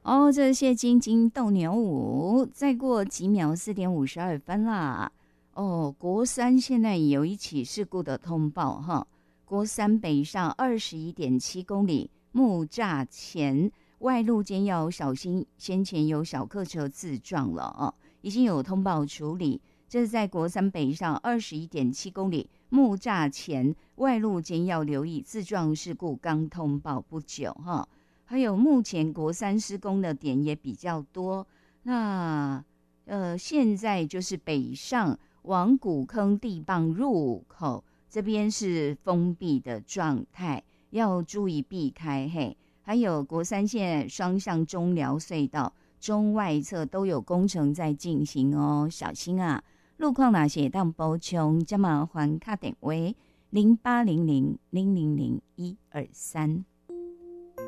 哦，这是谢金金斗牛舞，再过几秒4:52啦。哦，国三现在有一起事故的通报哈，国三北上21.7公里木栅前外路间要小心，先前有小客车自撞了哦，已经有通报处理。这是在国三北上21.7公里木栅前外路间要留意自撞事故，刚通报不久哈。还有目前国三施工的点也比较多，那现在就是北上往古坑地磅入口这边是封闭的状态，要注意避开嘿。还有国三线双向中寮隧道中外侧都有工程在进行哦，小心啊！路况哪些当补充，这麻烦打电话0800000123。